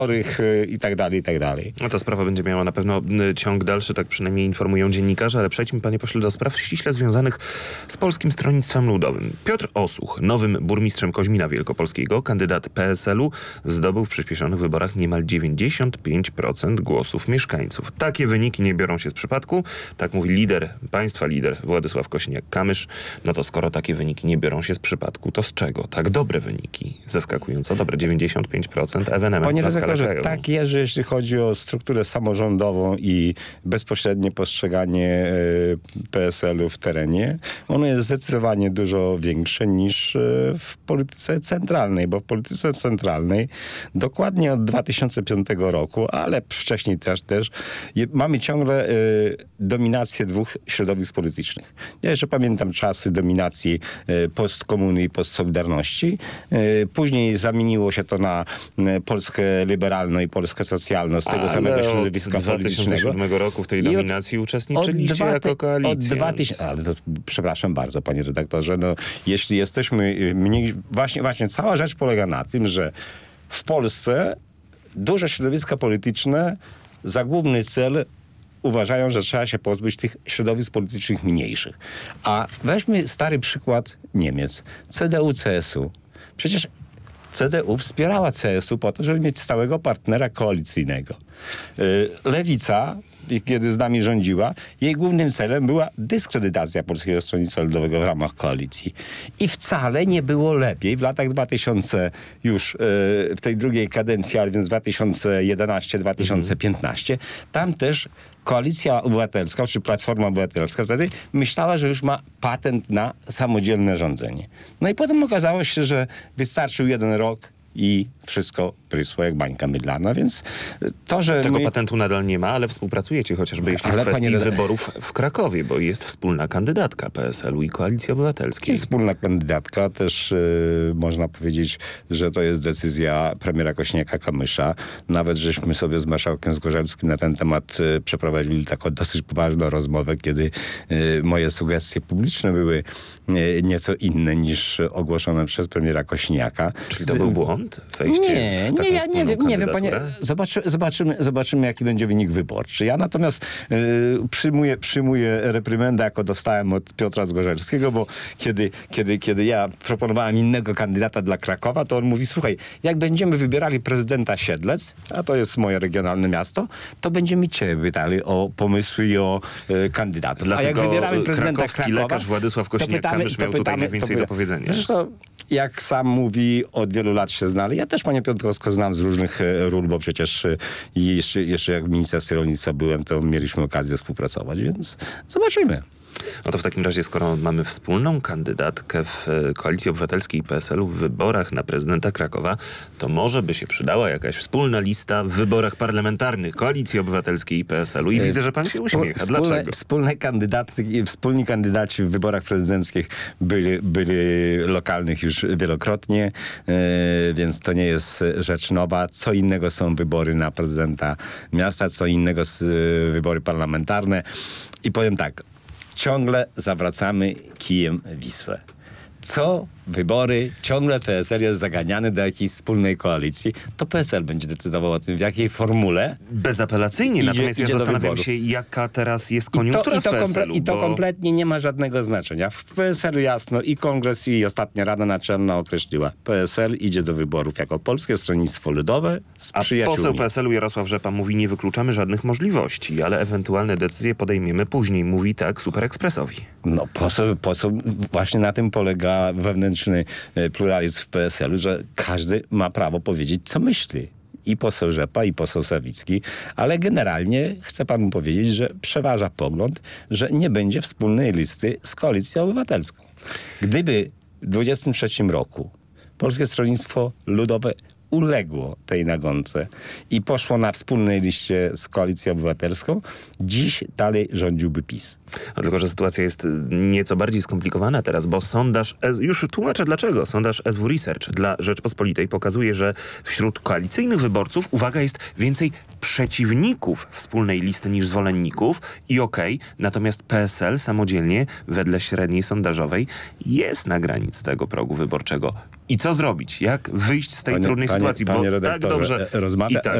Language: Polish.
chorych i tak dalej, i tak dalej. No ta sprawa będzie miała na pewno ciąg dalszy, tak przynajmniej informują dziennikarze, ale przejdźmy, panie pośle, do spraw ściśle związanych z Polskim Stronnictwem Ludowym. Piotr Osuch, nowym burmistrzem Koźmina Wielkopolskiego, kandydat PSL-u, zdobył w przyspieszonych wyborach niemal 95% głosów mieszkańców. Takie wyniki nie biorą się z przypadku, tak mówi państwa lider Władysław Kosiniak-Kamysz. No to skoro takie wyniki nie biorą się z przypadku, to z czego? Tak dobre wyniki, zaskakująco dobre, 95%, ewenement. Panie redaktorze, tak jest, że jeśli chodzi o strukturę samorządową i bezpośrednie postrzeganie PSL-u w terenie, ono jest zdecydowanie dużo większe niż w polityce centralnej, bo w polityce centralnej dokładnie od 2005 roku, ale wcześniej też mamy ciągle dominację dwóch środowisk politycznych. Ja jeszcze pamiętam czasy dominacji postkomuny i postsolidarności. Później zamieniło się to na Polskę liberalną i Polskę socjalną z tego samego środowiska politycznego. Od 2007 roku w tej dominacji uczestniczyliście jako koalicja. Ale to, przepraszam bardzo, panie redaktorze, no, jeśli jesteśmy mniej... Właśnie cała rzecz polega na tym, że w Polsce duże środowiska polityczne za główny cel uważają, że trzeba się pozbyć tych środowisk politycznych mniejszych. A weźmy stary przykład Niemiec. CDU-CSU. Przecież CDU wspierała CSU po to, żeby mieć stałego partnera koalicyjnego. Lewica, kiedy z nami rządziła, jej głównym celem była dyskredytacja Polskiego Stronnictwa Ludowego w ramach koalicji. I wcale nie było lepiej w latach 2000 już w tej drugiej kadencji, ale więc 2011-2015. Tam też Koalicja Obywatelska, czy Platforma Obywatelska wtedy myślała, że już ma patent na samodzielne rządzenie. No i potem okazało się, że wystarczył 1 rok i wszystko prysło jak bańka mydlana, więc to, że tego patentu nadal nie ma, ale współpracujecie chociażby jeśli w kwestii wyborów w Krakowie, bo jest wspólna kandydatka PSL-u i Koalicji Obywatelskiej. Jest wspólna kandydatka, też można powiedzieć, że to jest decyzja premiera Kosiniaka-Kamysza. Nawet żeśmy sobie z marszałkiem Zgorzelskim na ten temat przeprowadzili taką dosyć poważną rozmowę, kiedy moje sugestie publiczne były nieco inne niż ogłoszone przez premiera Kosiniaka. Czyli to był błąd? Wejście w taką nie wiem, panie. Zobaczymy, jaki będzie wynik wyborczy. Ja natomiast przyjmuję reprymendę, jako dostałem od Piotra Zgorzelskiego, bo kiedy ja proponowałem innego kandydata dla Krakowa, to on mówi, słuchaj, jak będziemy wybierali prezydenta Siedlec, a to jest moje regionalne miasto, to będziemy cię pytali o pomysły i o kandydatów. Dlatego a jak wybieramy prezydenta krakowski lekarz Władysław Kosiniak-Kamysz miał tutaj najwięcej do powiedzenia. Zresztą, jak sam mówi, od wielu lat się znali. Ja też panią Piotrowską znam z różnych ról, bo przecież jeszcze jak w Ministerstwie Rolnictwa byłem, to mieliśmy okazję współpracować, więc zobaczymy. No to w takim razie, skoro mamy wspólną kandydatkę w Koalicji Obywatelskiej i PSL-u w wyborach na prezydenta Krakowa, to może by się przydała jakaś wspólna lista w wyborach parlamentarnych Koalicji Obywatelskiej i PSL-u. I widzę, że pan się uśmiecha. Dlaczego? Wspólni kandydaci w wyborach prezydenckich byli lokalnych już wielokrotnie, więc to nie jest rzecz nowa. Co innego są wybory na prezydenta miasta, co innego wybory parlamentarne. I powiem tak, ciągle zawracamy kijem Wisłę. Co wybory, ciągle PSL jest zaganiany do jakiejś wspólnej koalicji, to PSL będzie decydował o tym, w jakiej formule. Bezapelacyjnie, natomiast ja zastanawiam się, jaka teraz jest koniunktura w PSL-u. I to kompletnie nie ma żadnego znaczenia. W PSL-u jasno i Kongres, i ostatnia Rada Naczelna określiła. PSL idzie do wyborów jako Polskie Stronnictwo Ludowe z przyjaciółmi. A poseł PSL-u Jarosław Rzepa mówi, nie wykluczamy żadnych możliwości, ale ewentualne decyzje podejmiemy później. Mówi tak Superekspresowi. No poseł właśnie na tym polega wewnętrzny pluralizm w PSL-u, że każdy ma prawo powiedzieć, co myśli. I poseł Rzepa, i poseł Sawicki, ale generalnie chcę panu powiedzieć, że przeważa pogląd, że nie będzie wspólnej listy z Koalicją Obywatelską. Gdyby w 2023 roku Polskie Stronnictwo Ludowe uległo tej nagonce i poszło na wspólnej liście z Koalicją Obywatelską, dziś dalej rządziłby PiS. No, tylko że sytuacja jest nieco bardziej skomplikowana teraz, bo sondaż, już tłumaczę dlaczego, sondaż SW Research dla Rzeczpospolitej pokazuje, że wśród koalicyjnych wyborców, uwaga, jest więcej przeciwników wspólnej listy niż zwolenników i natomiast PSL samodzielnie, wedle średniej sondażowej, jest na granicy tego progu wyborczego. I co zrobić? Jak wyjść z tej trudnej sytuacji? Panie Bo tak redaktorze, dobrze i tak